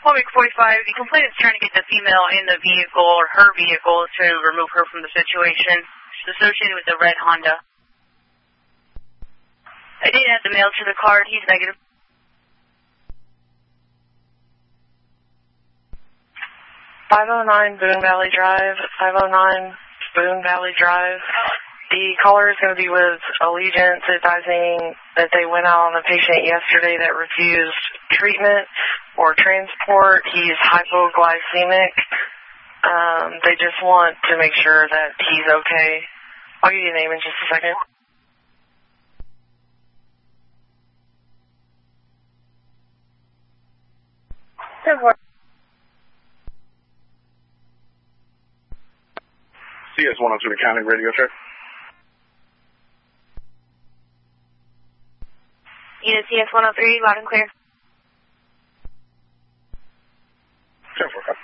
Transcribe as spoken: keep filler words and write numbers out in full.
Public forty-five, the complainant's trying to get the female in the vehicle, or her vehicle, to remove her from the situation. She's associated with the red Honda. I did add the male to the card. He's negative. five oh nine Boone Valley Drive, five oh nine Boone Valley Drive. The caller is going to be with Allegiance, advising that they went out on a patient yesterday that refused treatment or transport. He's hypoglycemic. Um, they just want to make sure that he's okay. I'll give you a name in just a second. C S one oh two to County Radio check. Unit C S one oh three, loud and clear. ten four,